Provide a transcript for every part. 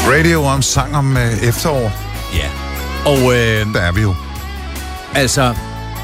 Radio om sang om efterår. Ja. Og Der er vi jo. altså,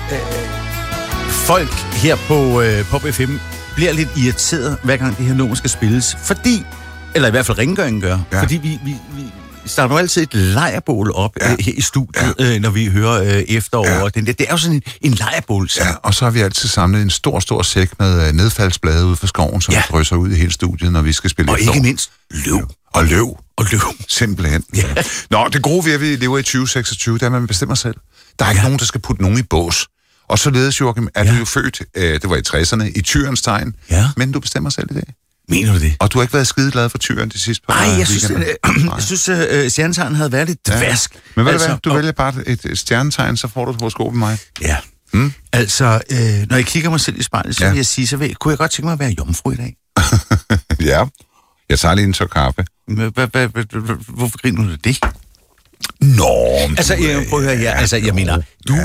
folk her på Pop FM bliver lidt irriteret, hver gang det her nummer skal spilles. Fordi, eller i hvert fald rengøringen gør, fordi vi starter jo altid et lejrbål op her i studiet, når vi hører efterår. Ja. Det er jo sådan en lejrbål. Ja, og så har vi altid samlet en stor sæk med nedfaldsblade ud fra skoven, som drysser ud i hele studiet, når vi skal spille efterår. Og ikke mindst løv. Og løv. Og løv. Simpelthen. Ja. Nå, det gode ved, at vi lever i 2026, det er, at man bestemmer selv. Der er ikke nogen, der skal putte nogen i bås. Og således, Joachim, er du jo født, det var i 60'erne, i tyrens tegn, men du bestemmer selv i dag. Mener du det? Og du har ikke været skide glad for tyren de sidste par Nej, jeg synes, stjernetegn havde været lidt dvask. Men hvad altså, du vælger bare et stjernetegn, så får du et horoskop med mig. Ja. Altså, når jeg kigger mig selv i spejlet, så vil jeg sige, kunne jeg godt tænke mig at være jomfru i dag. Ja. Jeg tager lige en tør kaffe. Hvorfor griner du det? Nå, altså, prøv at høre her. Altså, jeg mener,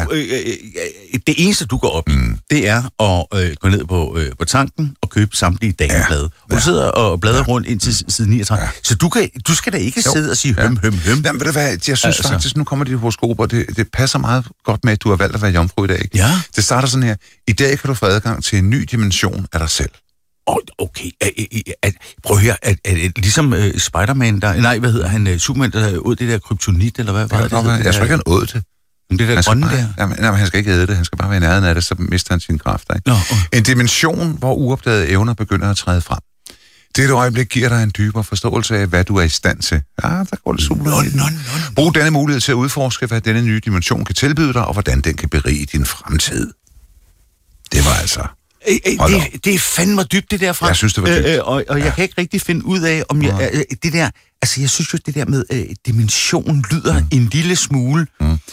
det eneste, du går op i, det er at gå ned på tanken og købe samtlige dameblade. Og du sidder og bladrer rundt indtil side 39. Så du skal da ikke sidde og sige høm. Jamen, ved du hvad, jeg synes faktisk, nu kommer de horoskoper, det passer meget godt med, at du har valgt at være jomfru i dag. Ja. Det starter sådan her. I dag kan du få adgang til en ny dimension af dig selv. Okay, prøv at høre, ligesom Spider-Man, Superman, der åd det der kryptonit, eller hvad var det? Jeg tror ikke, han åd det. Det der grønne der? Jamen, han skal ikke æde det, han skal bare være i nærheden af det, så mister han sine kræfter. Ikke? En dimension, hvor uopdagede evner begynder at træde frem. Det øjeblik giver dig en dybere forståelse af, hvad du er i stand til. Ja, der går det super. Brug denne mulighed til at udforske, hvad denne nye dimension kan tilbyde dig, og hvordan den kan berige din fremtid. Det var altså... Det er fandme dybt, det der fra. Jeg synes, det var dybt. Og jeg kan ikke rigtig finde ud af, om det der... Altså, jeg synes jo, det der med dimension lyder en lille smule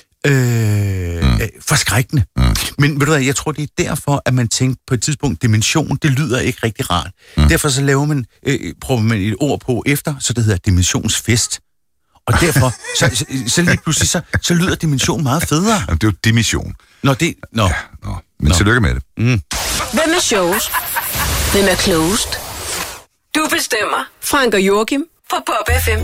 forskrækkende. Men ved du hvad, jeg tror, det er derfor, at man tænkte på et tidspunkt, dimension, det lyder ikke rigtig rart. Derfor så laver man, prøver man et ord på efter, så det hedder dimensionsfest. Og derfor, så lige pludselig, så lyder dimension meget federe. Jamen, det er jo dimission. Nå. Men tillykke med det. Hvem er sjovest? Hvem er klogest? Du bestemmer. Frank og Joachim på Pop FM.